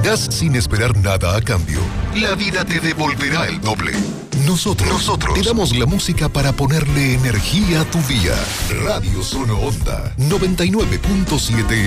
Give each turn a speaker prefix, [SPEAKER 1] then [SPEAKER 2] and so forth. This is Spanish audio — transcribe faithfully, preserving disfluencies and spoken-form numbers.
[SPEAKER 1] hagas sin esperar nada a cambio, la vida te devolverá el doble. Nosotros, Nosotros te damos la música para ponerle energía a tu día. Radio Sono Onda noventa y nueve punto siete